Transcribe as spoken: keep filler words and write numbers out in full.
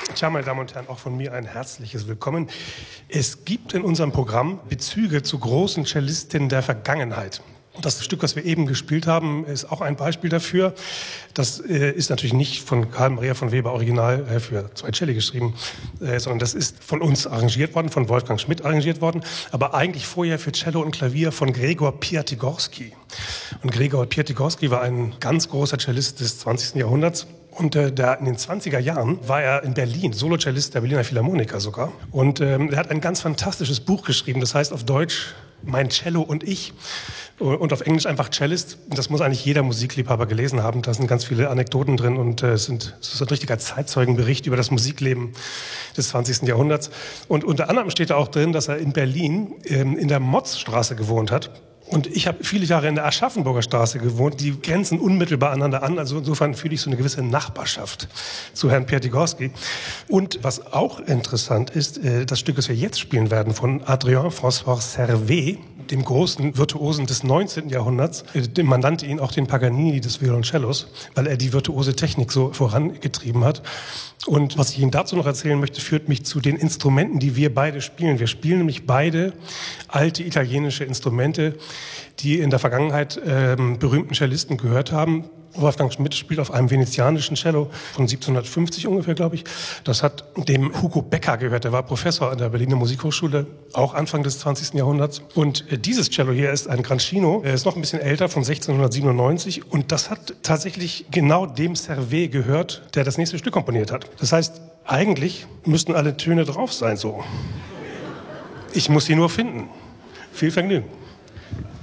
Tja, meine Damen und Herren, auch von mir ein herzliches Willkommen. Es gibt in unserem Programm Bezüge zu großen Cellistinnen der Vergangenheit. Das Stück, was wir eben gespielt haben, ist auch ein Beispiel dafür. Das äh, ist natürlich nicht von Karl Maria von Weber original äh, für zwei Celli geschrieben, äh, sondern das ist von uns arrangiert worden, von Wolfgang Schmidt arrangiert worden, aber eigentlich vorher für Cello und Klavier von Gregor Piatigorsky. Und Gregor Piatigorsky war ein ganz großer Cellist des zwanzigsten Jahrhunderts. Und äh, der, in den zwanziger Jahren war er in Berlin, Solocellist der Berliner Philharmoniker sogar. Und ähm, er hat ein ganz fantastisches Buch geschrieben, das heißt auf Deutsch Mein Cello und ich. Und auf Englisch einfach Cellist. Das muss eigentlich jeder Musikliebhaber gelesen haben. Da sind ganz viele Anekdoten drin und äh, es, sind, es ist ein richtiger Zeitzeugenbericht über das Musikleben des zwanzigsten Jahrhunderts. Und unter anderem steht da auch drin, dass er in Berlin ähm, in der Motzstraße gewohnt hat. Und ich habe viele Jahre in der Aschaffenburger Straße gewohnt. Die grenzen unmittelbar aneinander an. Also insofern fühle ich so eine gewisse Nachbarschaft zu Herrn Piatigorsky. Und was auch interessant ist, das Stück, das wir jetzt spielen werden, von Adrien François Servet, dem großen Virtuosen des neunzehnten Jahrhunderts. Man nannte ihn auch den Paganini des Violoncellos, weil er die virtuose Technik so vorangetrieben hat. Und was ich Ihnen dazu noch erzählen möchte, führt mich zu den Instrumenten, die wir beide spielen. Wir spielen nämlich beide alte italienische Instrumente, die in der Vergangenheit ähm, berühmten Cellisten gehört haben. Wolfgang Schmidt spielt auf einem venezianischen Cello von siebzehnhundertfünfzig ungefähr, glaube ich. Das hat dem Hugo Becker gehört. Der war Professor an der Berliner Musikhochschule, auch Anfang des zwanzigsten Jahrhunderts. Und äh, dieses Cello hier ist ein Grancino. Er ist noch ein bisschen älter, von sechzehnhundertsiebenundneunzig. Und das hat tatsächlich genau dem Servet gehört, der das nächste Stück komponiert hat. Das heißt, eigentlich müssten alle Töne drauf sein, so. Ich muss sie nur finden. Viel Vergnügen.